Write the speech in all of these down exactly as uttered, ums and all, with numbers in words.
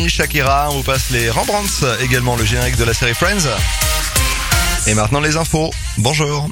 Johnny, Shakira, on vous passe les Rembrandts, également le générique de la série Friends. Et maintenant les infos. Bonjour.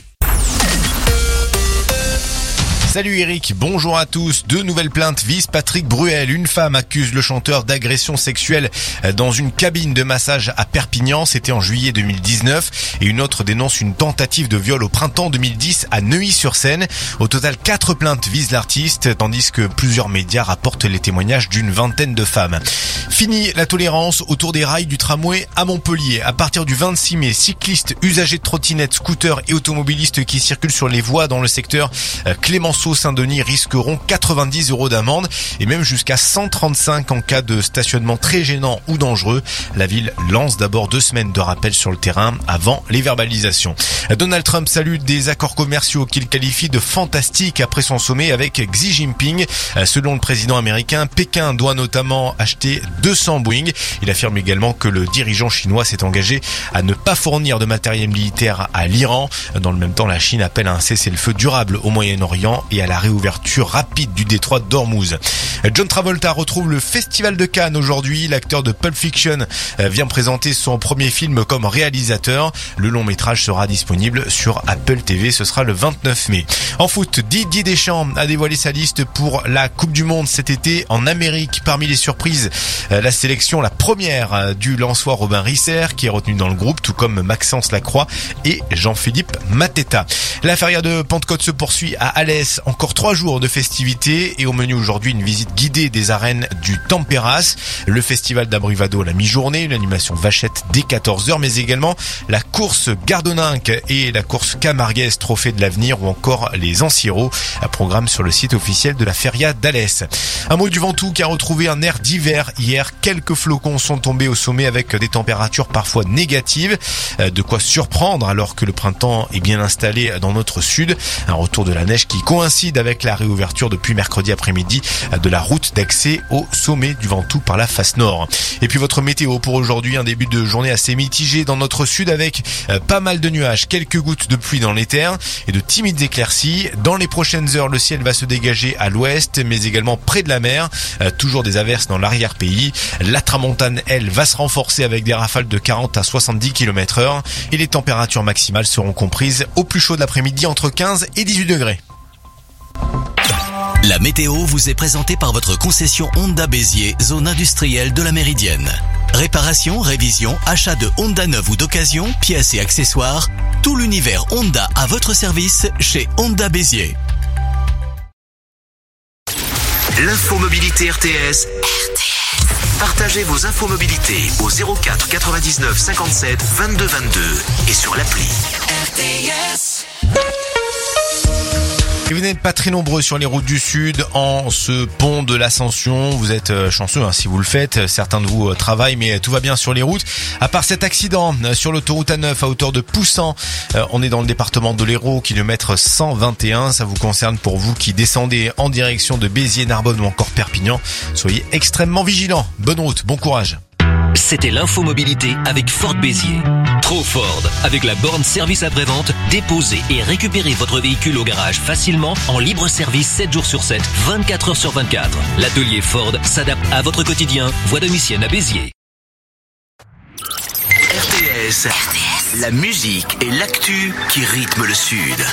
Salut Eric, bonjour à tous. Deux nouvelles plaintes visent Patrick Bruel. Une femme accuse le chanteur d'agression sexuelle dans une cabine de massage à Perpignan. C'était en juillet deux mille dix-neuf. Et une autre dénonce une tentative de viol au printemps deux mille dix à Neuilly-sur-Seine. Au total, quatre plaintes visent l'artiste, tandis que plusieurs médias rapportent les témoignages d'une vingtaine de femmes. Fini la tolérance autour des rails du tramway à Montpellier. À partir du vingt-six mai, cyclistes, usagers de trottinettes, scooters et automobilistes qui circulent sur les voies dans le secteur Clémenceau Saint-Denis risqueront quatre-vingt-dix euros d'amende et même jusqu'à cent trente-cinq en cas de stationnement très gênant ou dangereux. La ville lance d'abord deux semaines de rappel sur le terrain avant les verbalisations. Donald Trump salue des accords commerciaux qu'il qualifie de fantastiques après son sommet avec Xi Jinping. Selon le président américain, Pékin doit notamment acheter deux cents Boeing. Il affirme également que le dirigeant chinois s'est engagé à ne pas fournir de matériel militaire à l'Iran. Dans le même temps, la Chine appelle à un cessez-le-feu durable au Moyen-Orient et à la réouverture rapide du détroit d'Ormuz. John Travolta retrouve le Festival de Cannes aujourd'hui. L'acteur de Pulp Fiction vient présenter son premier film comme réalisateur. Le long métrage sera disponible sur Apple T V. Ce sera le vingt-neuf mai. En foot, Didier Deschamps a dévoilé sa liste pour la Coupe du Monde cet été en Amérique. Parmi les surprises, la sélection, la première du Lensois Robin Risser qui est retenu dans le groupe, tout comme Maxence Lacroix et Jean-Philippe Mateta. La feria de Pentecôte se poursuit à Alès. Encore trois jours de festivités et au menu aujourd'hui une visite guidée des arènes du Tempéras, le festival d'Abrivado à la mi-journée, l'animation Vachette dès quatorze heures, mais également la course Gardoninck et la course Camarguès Trophée de l'avenir ou encore les Anciros, un programme sur le site officiel de la feria d'Alès. Un mot du Ventoux qui a retrouvé un air d'hiver hier. Quelques flocons sont tombés au sommet avec des températures parfois négatives, de quoi surprendre alors que le printemps est bien installé dans notre sud. Un retour de la neige qui coïncide avec la réouverture depuis mercredi après-midi de la route d'accès au sommet du Ventoux par la face nord. Et puis votre météo pour aujourd'hui, un début de journée assez mitigé dans notre sud avec pas mal de nuages, quelques gouttes de pluie dans les terres et de timides éclaircies. Dans les prochaines heures, le ciel va se dégager à l'ouest mais également près de la mer. Toujours des averses dans l'arrière-pays. La tramontane, elle, va se renforcer avec des rafales de quarante à soixante-dix kilomètres heure et les températures maximales seront comprises au plus chaud de l'après-midi entre quinze et dix-huit degrés. La météo vous est présentée par votre concession Honda Béziers, zone industrielle de la Méridienne. Réparation, révision, achat de Honda neuf ou d'occasion, pièces et accessoires, tout l'univers Honda à votre service chez Honda Béziers. L'infomobilité R T S. R T S. Partagez vos infomobilités au zéro quatre quatre-vingt-dix-neuf cinquante-sept vingt-deux vingt-deux et sur l'appli. R T S. Et vous n'êtes pas très nombreux sur les routes du Sud en ce pont de l'Ascension. Vous êtes chanceux hein, si vous le faites. Certains de vous travaillent, mais tout va bien sur les routes. À part cet accident sur l'autoroute A neuf à hauteur de Poussan, on est dans le département de l'Hérault, kilomètre cent vingt et un. Ça vous concerne pour vous qui descendez en direction de Béziers, Narbonne ou encore Perpignan. Soyez extrêmement vigilants. Bonne route, bon courage. C'était l'infomobilité avec Ford Béziers. Trop Ford. Avec la borne service après-vente, déposez et récupérez votre véhicule au garage facilement en libre service sept jours sur sept, vingt-quatre heures sur vingt-quatre. L'atelier Ford s'adapte à votre quotidien. Voie Domicienne à Béziers. R T S. R T S. La musique et l'actu qui rythment le Sud.